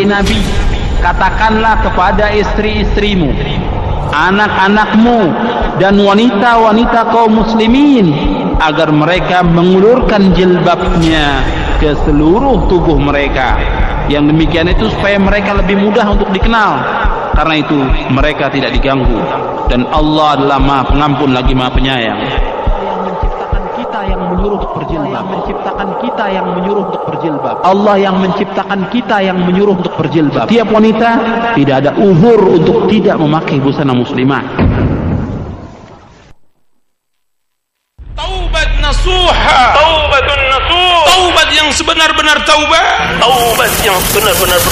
Nabi, katakanlah kepada istri-istrimu, anak-anakmu, dan wanita-wanita kaum muslimin agar mereka mengulurkan jilbabnya ke seluruh tubuh mereka. Yang demikian itu supaya mereka lebih mudah untuk dikenal, karena itu mereka tidak diganggu, dan Allah adalah Maha Pengampun lagi Maha Penyayang. Allah yang menciptakan kita yang menyuruh untuk berjilbab. Allah yang menciptakan kita yang menyuruh untuk berjilbab. Tiap wanita tidak ada uzur untuk tidak memakai busana muslimah. Taubat nasuha, taubatun nasuh, taubat yang sebenar-benar taubat, taubat yang benar-benar